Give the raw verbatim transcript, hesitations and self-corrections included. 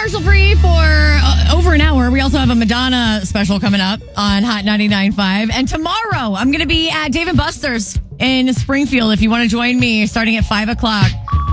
commercial free for uh, over an hour. We also have a Madonna special coming up on Hot ninety-nine point five. And tomorrow, I'm going to be at Dave and Buster's in Springfield. If you want to join me, starting at five o'clock.